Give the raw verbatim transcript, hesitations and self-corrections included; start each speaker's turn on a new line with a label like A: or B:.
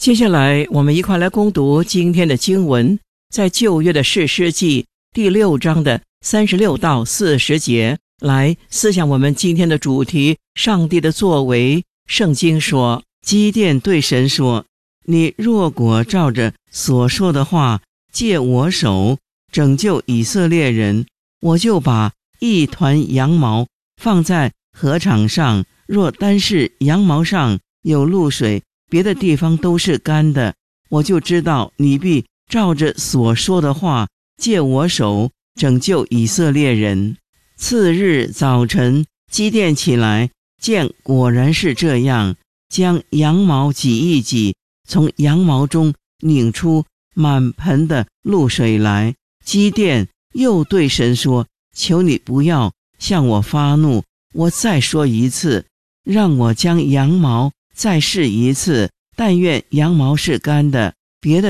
A: 接下来我们一块来攻读今天的经文，在旧约的士师记第六章的三十六到四十节，来思想我们今天的主题，上帝的作为。圣经说，基甸对神说，你若果照着所说的话借我手拯救以色列人，我就把一团羊毛放在禾场上，若单是羊毛上有露水，别的地方都是干的，我就知道你必照着所说的话借我手拯救以色列人。次日早晨，基甸起来，见果然是这样，将羊毛挤一挤，从羊毛中拧出满盆的露水来。基甸又对神说，求你不要向我发怒，我再说一次，让我将羊毛再试一次，但愿羊毛是干的，别的